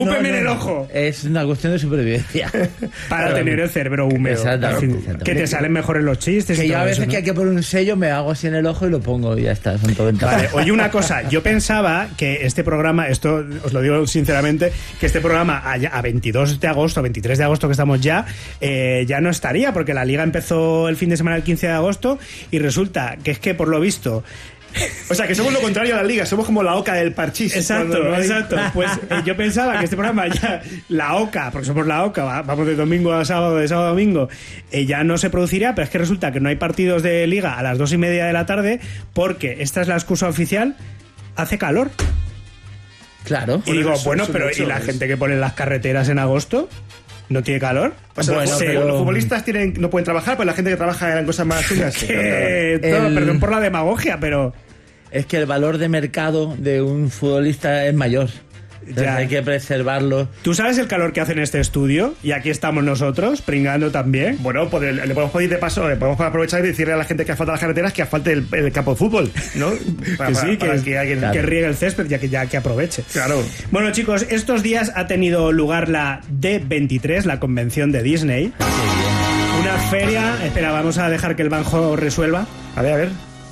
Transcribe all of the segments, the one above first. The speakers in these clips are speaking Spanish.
Úpeme en el ojo. Es una cuestión de supervivencia. Para tener el cerebro húmedo. Exactamente. Que te salen mejores los chistes. Que y yo todo a veces eso, ¿no? que hay que poner un sello, me hago así en el ojo y lo pongo y ya está. Son todo ventajas. Vale, oye, una cosa, yo pensaba que este programa, esto os lo digo sinceramente, que este programa a 22 de agosto, 23 de agosto que estamos ya no estaría, porque la liga empezó el fin de semana el 15 de agosto y resulta que es que por lo visto... O sea, que somos lo contrario a la liga, somos como la oca del parchís. Exacto, no hay... exacto. Pues yo pensaba que este programa ya, la oca, porque somos la oca, vamos de domingo a sábado, de sábado a domingo, ya no se produciría, pero es que resulta que no hay partidos de liga a las 2:30 de la tarde porque esta es la excusa oficial, hace calor. Claro. Y digo, bueno, pero ¿y la es. gente que pone en las carreteras en agosto? ¿No tiene calor? O sea, Bueno, pero- los futbolistas no pueden trabajar, pero la gente que trabaja en cosas más chungas. Perdón por la demagogia, pero... Es que el valor de mercado de un futbolista es mayor. Entonces Ya. hay que preservarlo. ¿Tú sabes el calor que hace en este estudio? Y aquí estamos nosotros, pringando también. Bueno, pues le podemos pedir de paso, podemos aprovechar y decirle a la gente que asfalta las carreteras que asfalte el campo de fútbol, ¿no? Que alguien... que riegue el césped, ya que aproveche. Claro. Bueno, chicos, estos días ha tenido lugar la D23, la convención de Disney. Una feria... Espera, vamos a dejar que el Banjo resuelva. A ver.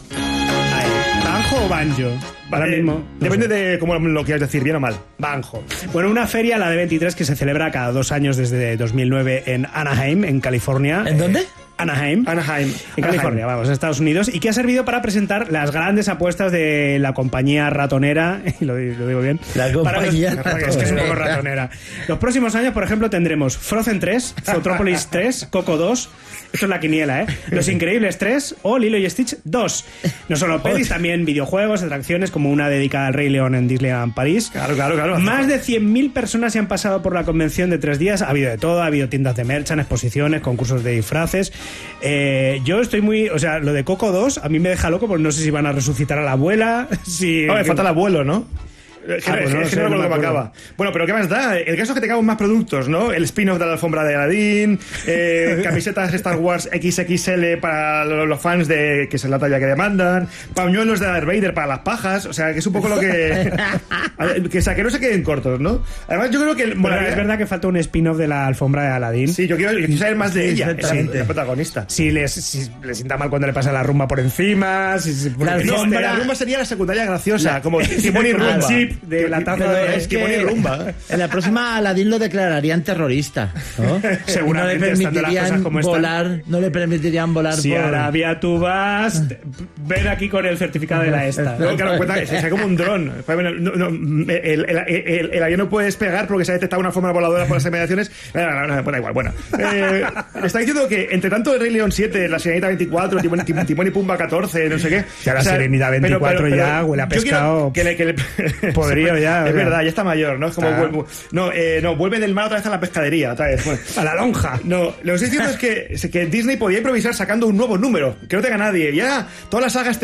Ahí. ¿Banjo o banjo? Ahora mismo. no Depende sé. de cómo lo quieras decir, bien o mal. Banjo. Bueno, una feria, la D23, que se celebra cada 2 años desde 2009 en Anaheim, en California. ¿En dónde? Anaheim. En California, vamos, en Estados Unidos, y que ha servido para presentar las grandes apuestas de la compañía ratonera, y lo digo bien. La compañía Es que es un poco ratonera. Los próximos años, por ejemplo, tendremos Frozen 3, Zootropolis 3, Coco 2, esto es la quiniela, Los Increíbles 3 o Lilo y Stitch 2. No solo pelis, también videojuegos, atracciones, como una dedicada al Rey León en Disneyland París. Claro. Más de 100.000 personas se han pasado por la convención de 3 días. Ha habido de todo, ha habido tiendas de merchan, exposiciones, concursos de disfraces. Yo estoy muy... O sea, lo de Coco 2 a mí me deja loco porque no sé si van a resucitar a la abuela, si... Me falta el abuelo, ¿no? pues no sé, no no me me acuerdo. acaba. Bueno, pero ¿qué más da? El caso es que tengamos más productos, ¿no? El spin-off de la alfombra de Aladdin, camisetas Star Wars XXL para los fans de que es la talla que demandan, pañuelos de Darth Vader para las pajas, o sea, que es un poco lo que... que no se queden cortos, ¿no? Además, yo creo que... Bueno, es verdad que falta un spin-off de la alfombra de Aladdin. Sí, yo quiero saber más de ella, exactamente. la protagonista. Si les sienta mal cuando le pasa la rumba por encima, La alfombra- La rumba sería la secundaria graciosa, como Timón y el Rumba. chip de la taza Pero de... es Timón y que Rumba. en la próxima Aladdin lo declararían terrorista, ¿no? Seguramente, no le estando las cosas permitirían como están. volar, no le permitirían volar Si por... a Arabia tú vas, ven aquí con el certificado de la esta. No, claro, cuenta que sea como un dron. El avión no puede despegar porque se ha detectado una forma voladora por las inmediaciones. No, da igual. Bueno, está diciendo que entre tanto el Rey León 7, la Sirenita 24, Timón y Pumba 14, no sé qué. Ya la Sirenita 24 ya huele a yo quiero pescado podrido ya, Es o sea. verdad, ya está mayor, ¿no? Es como vuelve del mar otra vez a la pescadería, otra vez. Bueno, A la lonja. no, lo que estoy diciendo es que Disney podía improvisar sacando un nuevo número, que no tenga nadie. Ya, todas las sagas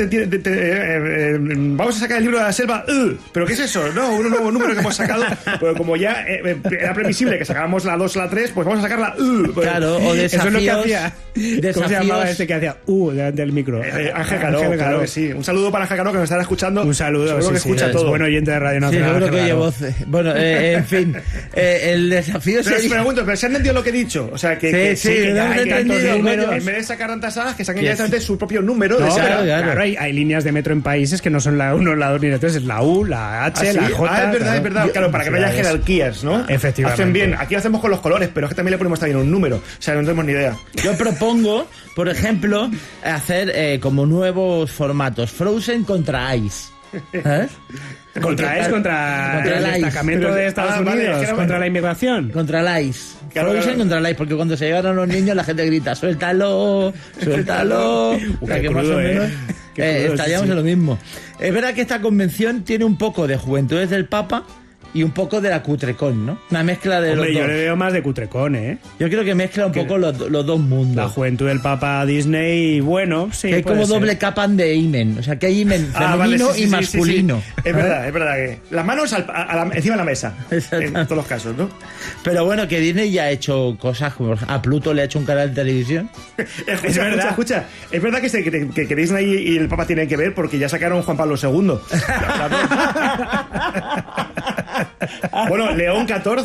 vamos a sacar el libro de la selva. ¿Pero qué es eso? No, un nuevo número que hemos sacado. Pero como ya era previsible que sacáramos la 2 o la 3, pues vamos a sacar la Claro, o Eso es lo que hacía. desafíos. ¿Cómo se llamaba este que hacía delante del micro? Ángel Caro, claro que sí. Un saludo para Ángel Caro que nos estará escuchando. Un saludo, Seguro que sí, escucha es todo. buen oyente de Radio Sí, Nacional. seguro que Ángel oye Caro. voces. Bueno, en fin, el desafío Pero os sería... pregunto, ¿pero se han entendido lo que he dicho? O sea, que Sí, que lo hay hemos tantos entendido, números, coño. en vez de sacar tantas sagas, que saquen Que directamente su propio número de No, saga. claro, hay líneas de metro en países que no son la 1, la 2 ni la 3, es la U, la H, ¿Ah, sí? la J. Es verdad, es verdad. Claro, para que no haya Ciudades. jerarquías, ¿no? Efectivamente. Hacen bien. Aquí lo hacemos con los colores, pero es que también le ponemos también un número. O sea, no tenemos ni idea. Yo propongo, por ejemplo, hacer como nuevos formatos. Frozen contra Ice. ¿Sabes? Contra el el ICE. destacamento de Estados vale, Unidos, es que era- contra la inmigración. Contra el Ice. Claro, Frozen claro. contra el Ice, porque cuando se llevan los niños la gente grita, suéltalo, suéltalo. O sea, Qué que más crudo, o menos Qué crudo, estaríamos sí. en lo mismo. Es verdad que esta convención tiene un poco de Juventudes del Papa y un poco de la Cutrecon, ¿no? Una mezcla de Hombre, los yo dos. le veo más de cutrecón, ¿eh? Yo creo que mezcla un poco los dos mundos. La juventud del Papa Disney, bueno, sí. Que hay puede como ser. doble capan de imen. O sea, que hay imen femenino sí, y sí, masculino. sí, sí. Es verdad que las manos encima de la mesa. Exacto. En todos los casos, ¿no? Pero bueno, que Disney ya ha hecho cosas como a Pluto le ha hecho un canal de televisión. Escucha. Es verdad que Disney y el Papa tienen que ver porque ya sacaron Juan Pablo II. Bueno, León 14